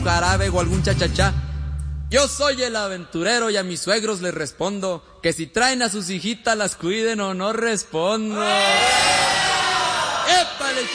jarabe o algún chachachá. Yo soy el aventurero y a mis suegros les respondo que si traen a sus hijitas las cuiden o no respondo. ¡Épale!